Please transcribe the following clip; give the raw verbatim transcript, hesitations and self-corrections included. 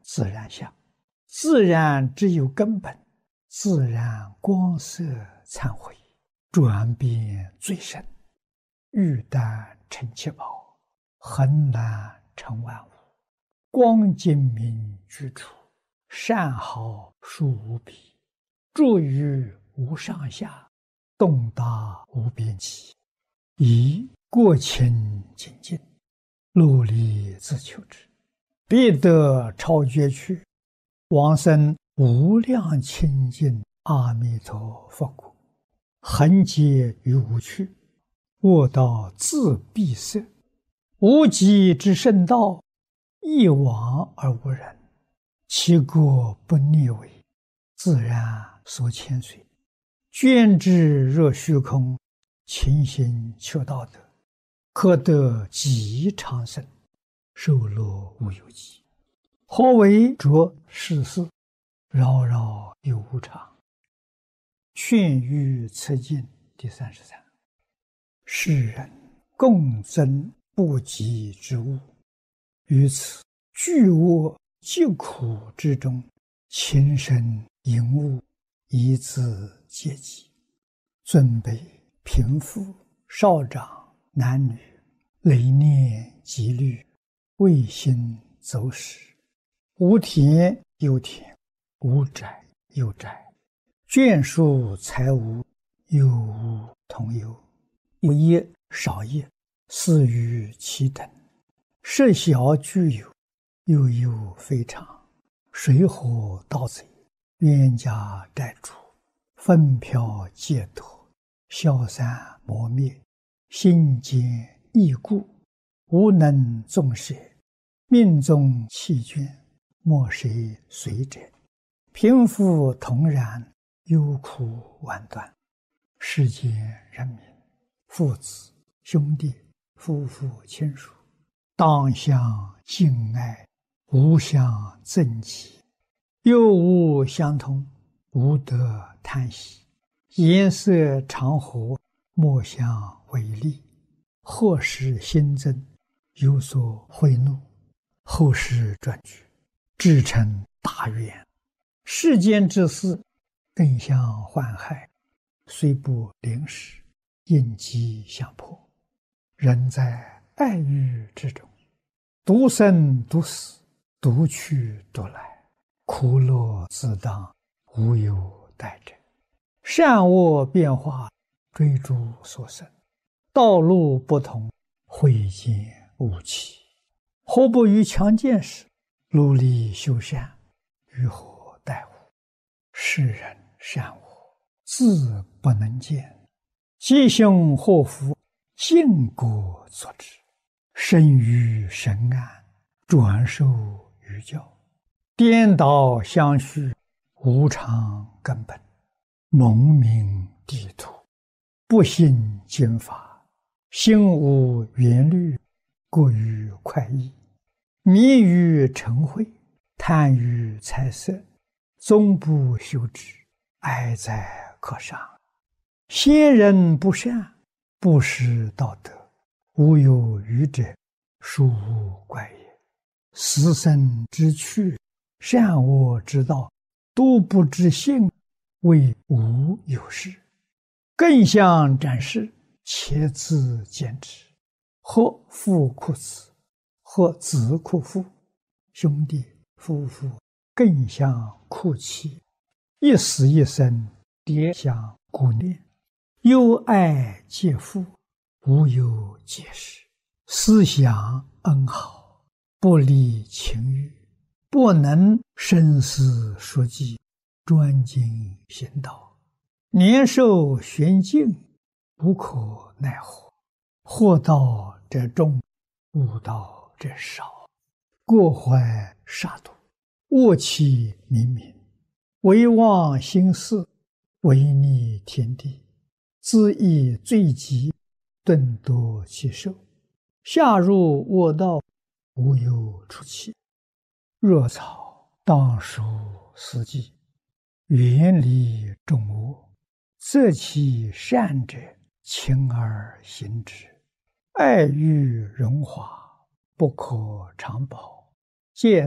自然相。自然只有根本，自然光色忏悔，转变最深，玉丹成七宝，恒难成万物。光精明居处，善好殊无比，住于无上下，动达无边际，以过清净净，努力自求之，必得超绝去，往生无量清净阿弥陀佛国。恒劫于无趣，卧道自闭塞，无极之圣道，一往而无人，其国不逆违，自然所牵随。捐之若虚空，勤行求道德，可得极长生，寿乐无有极。何为着世事，扰扰有无常。劝喻此经第三十三。世人共争不及之物，于此巨恶疾苦之中，情深淫恶，以自戒己。尊卑贫富少长男女，累念积虑，未心走使，无田有田，无宅有宅，眷属财物，有无同有，有业少业，似于其等。事小具有，有有非常，水火盗贼，冤家债主，纷飘劫夺，消散磨灭，心坚易故，无能纵舍，命中弃捐，莫谁随者。贫富同然，忧苦万端。世间人民，父子兄弟夫妇亲属，当相敬爱，无相憎忌，又无相通，无得贪喜。颜色常和，莫相违逆。祸事新增，有所贿赂，后世转举，至成大愿。世间之事，更相患害，虽不临时，应机相迫。人在爱欲之中，独生独死，独去独来，苦乐自当，无有代者。善恶变化，追逐所生，道路不同，慧见无期。何不于强健时，努力修善，于何待乎？世人善恶，自不能见，吉凶祸福，尽果作之。生于神安，转受于教，颠倒相续，无常根本。蒙明地土，不信经法，心无缘虑，过于快意，迷于尘秽，贪于财色，终不修之，哀哉可伤。先人不善，不识道德，无有余者，殊无怪也。死生之趣，善恶之道，都不知性，谓无有事。更相展示，且自见之。或父哭子，或子哭父，兄弟夫妇更相哭泣，一死一生，迭相顾念。忧爱皆父，无有解释。思想恩好，不离情欲，不能生死说计，专精行道。年寿玄境，无可奈何。祸道者众，悟道者少。过怀杀戮，恶气冥冥，唯忘心事，违逆天地，自意罪极，顿夺其寿。下入恶道，无有出期。若草当属四季，远离众恶，择其善者，勤而行之。爱欲荣华，不可长保。见